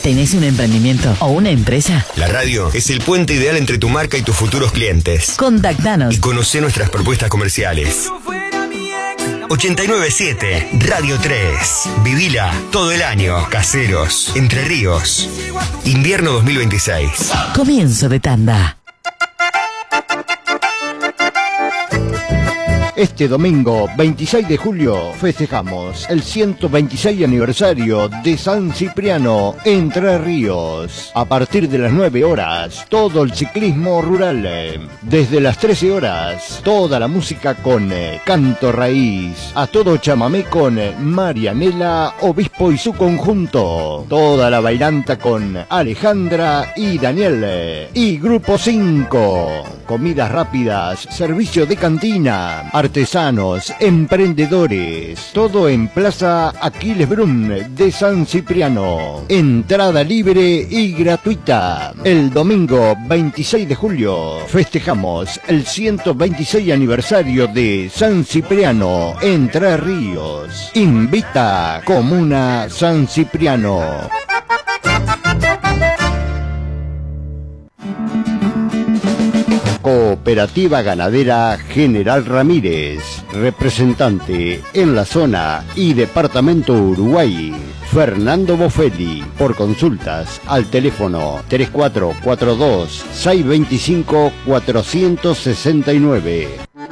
¿Tenés un emprendimiento o una empresa? La radio es el puente ideal entre tu marca y tus futuros clientes. Contactanos Y conocé nuestras propuestas comerciales. 897 Radio 3. Vivila todo el año. Caseros, Entre Ríos. Invierno 2026. Comienzo de tanda. Este domingo 26 de julio festejamos el 126 aniversario de San Cipriano, Entre Ríos. A partir de las 9 horas, todo el ciclismo rural. Desde las 13 horas, toda la música con canto raíz. A todo chamamé con Marianela Obispo y su conjunto. Toda la bailanta con Alejandra y Daniel. Y Grupo 5. Comidas rápidas, servicio de cantina, artesanos, emprendedores, todo en Plaza Aquiles Brum de San Cipriano. Entrada libre y gratuita. El domingo 26 de julio festejamos el 126 aniversario de San Cipriano, Entre Ríos. Invita Comuna San Cipriano. Cooperativa Ganadera General Ramírez, representante en la zona y departamento Uruguay, Fernando Bofelli. Por consultas al teléfono 3442-625-469.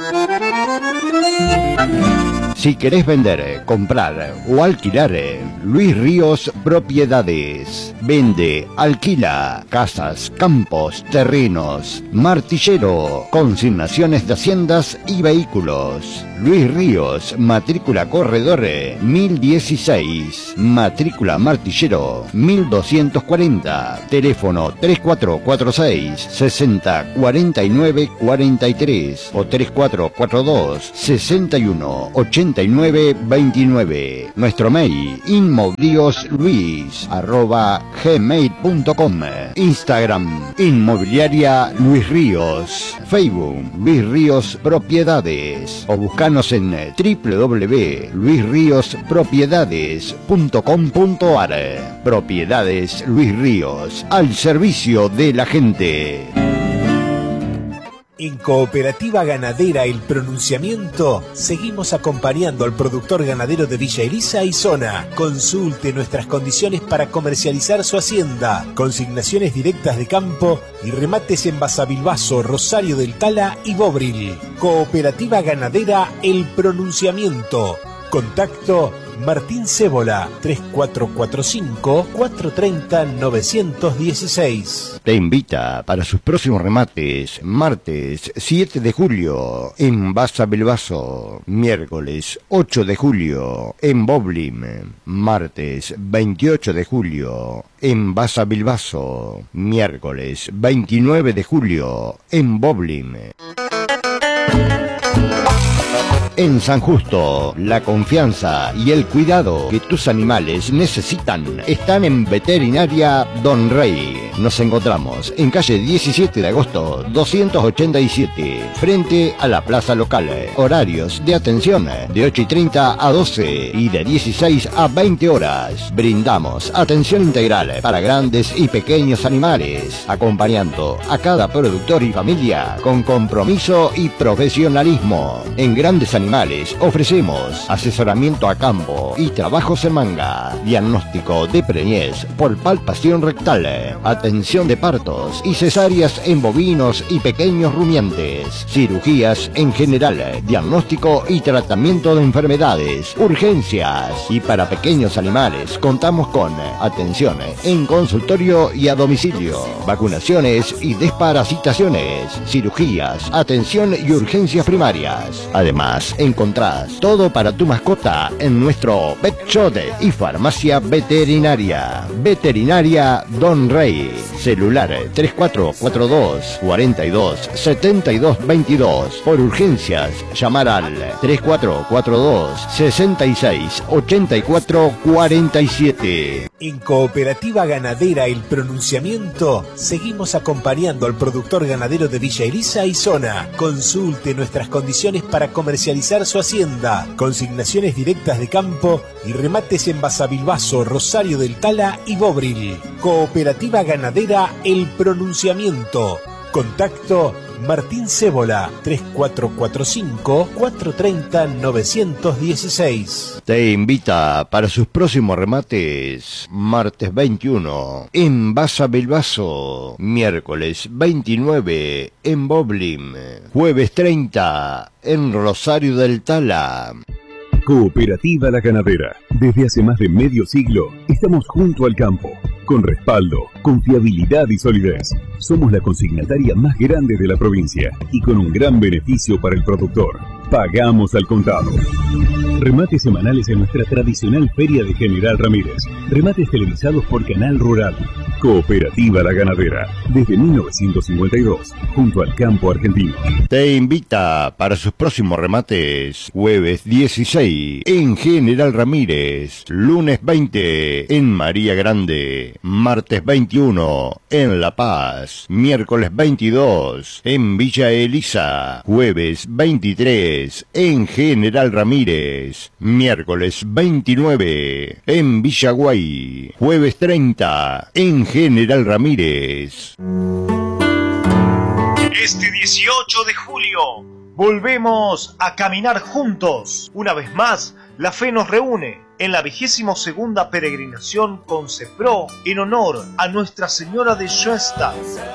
Si querés vender, comprar o alquilar, Luis Ríos Propiedades. Vende, alquila casas, campos, terrenos, martillero, consignaciones de haciendas y vehículos. Luis Ríos, matrícula corredor 1016, matrícula martillero 1240, teléfono 3446 604943 o 3442 618929. Nuestro mail inmobiliosluis@gmail.com. Instagram Inmobiliaria Luis Ríos. Facebook Luis Ríos Propiedades o buscanos en www.luisriospropiedades.com.ar. Propiedades Luis Ríos, al servicio de la gente. En Cooperativa Ganadera El Pronunciamiento seguimos acompañando al productor ganadero de Villa Elisa y zona. Consulte nuestras condiciones para comercializar su hacienda, consignaciones directas de campo y remates en Basavilbaso, Rosario del Tala y Bobril. Cooperativa Ganadera El Pronunciamiento. Contacto Martín Cébola 3445-430-916. Te invita para sus próximos remates, martes 7 de julio en Basavilbaso, miércoles 8 de julio en Boblim, martes 28 de julio en Basavilbaso, miércoles 29 de julio en Boblim. En San Justo, la confianza y el cuidado que tus animales necesitan están en Veterinaria Don Rey. Nos encontramos en calle 17 de agosto 287, frente a la plaza local. Horarios de atención de 8:30 a 12 y de 16 a 20 horas. Brindamos atención integral para grandes y pequeños animales, acompañando a cada productor y familia con compromiso y profesionalismo. En grandes animales ofrecemos asesoramiento a campo y trabajos en manga, diagnóstico de preñez por palpación rectal, atención de partos y cesáreas en bovinos y pequeños rumiantes, cirugías en general, diagnóstico y tratamiento de enfermedades, urgencias, y para pequeños animales contamos con atención en consultorio y a domicilio, vacunaciones y desparasitaciones, cirugías, atención y urgencias primarias. Además, encontrás todo para tu mascota en nuestro Pet Shop y farmacia veterinaria. Veterinaria Don Rey. Celular 3442 42 72 22. Por urgencias, llamar al 3442 66 84 47. En Cooperativa Ganadera El Pronunciamiento seguimos acompañando al productor ganadero de Villa Elisa y zona. Consulte nuestras condiciones para comercializar su hacienda. Consignaciones directas de campo y remates en Basavilbaso, Rosario del Tala y Bobril. Cooperativa Ganadera El Pronunciamiento. Contacto Martín Cébola, 3445-430-916. Te invita para sus próximos remates, martes 21 en Basavilbaso, miércoles 29 en Boblin, jueves 30 en Rosario del Tala. Cooperativa La Ganadera. Desde hace más de medio siglo estamos junto al campo, con respaldo, confiabilidad y solidez. Somos la consignataria más grande de la provincia y con un gran beneficio para el productor. Pagamos al contado. Remates semanales en nuestra tradicional Feria de General Ramírez. Remates televisados por Canal Rural. Cooperativa La Ganadera. Desde 1952, junto al campo argentino. Te invita para sus próximos remates, jueves 16 en General Ramírez, lunes 20 en María Grande, martes 21 en La Paz, miércoles 22 en Villa Elisa, jueves 23 en General Ramírez, miércoles 29 en Villaguay, jueves 30 en General Ramírez. Este 18 de julio volvemos a caminar juntos. Una vez más, la fe nos reúne en la 22ª peregrinación con CEPRO en honor a Nuestra Señora de Schoenstatt.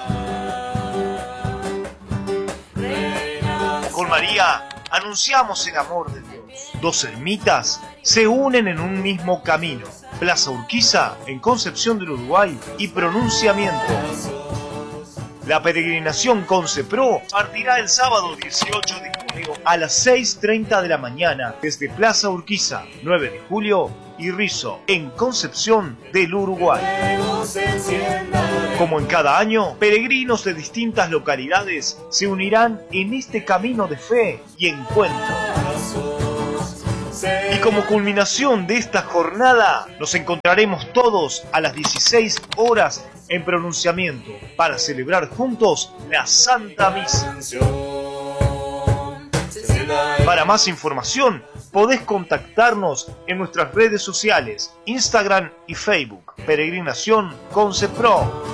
Con María anunciamos el amor de Dios. Dos ermitas se unen en un mismo camino. Plaza Urquiza, en Concepción del Uruguay, y Pronunciamiento. La peregrinación con CEPRO partirá el sábado 18 de julio a las 6:30 de la mañana desde Plaza Urquiza, 9 de julio, y Rizo, en Concepción del Uruguay. Como en cada año, peregrinos de distintas localidades se unirán en este camino de fe y encuentro. Y como culminación de esta jornada, nos encontraremos todos a las 16 horas en Pronunciamiento para celebrar juntos la Santa Misa. Para más información, podés contactarnos en nuestras redes sociales, Instagram y Facebook, Peregrinación con CEPRO.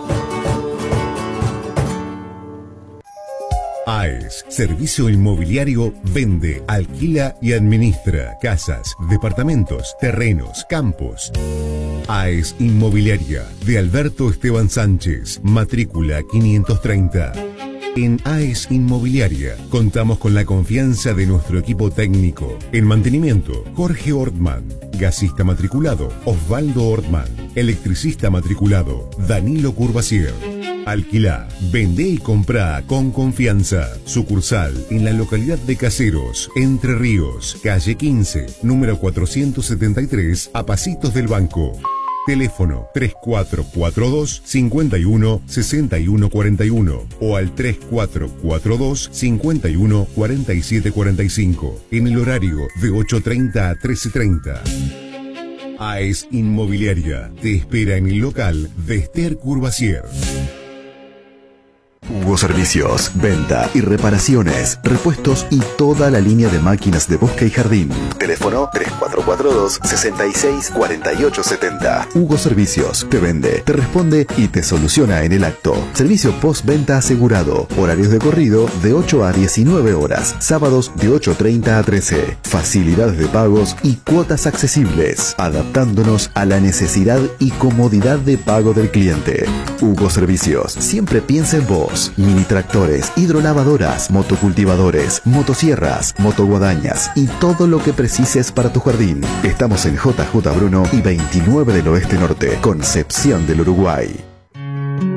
AES, Servicio Inmobiliario, vende, alquila y administra casas, departamentos, terrenos, campos. AES Inmobiliaria, de Alberto Esteban Sánchez, matrícula 530. En AES Inmobiliaria contamos con la confianza de nuestro equipo técnico. En mantenimiento, Jorge Ortman. Gasista matriculado, Osvaldo Ortman. Electricista matriculado, Danilo Curvacier. Alquilá, vendé y comprá con confianza. Sucursal en la localidad de Caseros, Entre Ríos, calle 15, número 473, a pasitos del banco. Teléfono 3442 51 61 41 o al 3442 51 47 45 en el horario de 8:30 a 13:30. AES Inmobiliaria te espera en el local de Esther Curvacier. Hugo Servicios, venta y reparaciones, repuestos y toda la línea de máquinas de bosque y jardín. Teléfono 3442 66 48 70. Hugo Servicios te vende, te responde y te soluciona en el acto. Servicio postventa asegurado. Horarios de corrido de 8 a 19 horas. Sábados de 8:30 a 13. Facilidades de pagos y cuotas accesibles, adaptándonos a la necesidad y comodidad de pago del cliente. Hugo Servicios siempre piensa en vos. Mini tractores, hidrolavadoras, motocultivadores, motosierras, motoguadañas y todo lo que precises para tu jardín. Estamos en JJ Bruno y 29 del Oeste Norte, Concepción del Uruguay.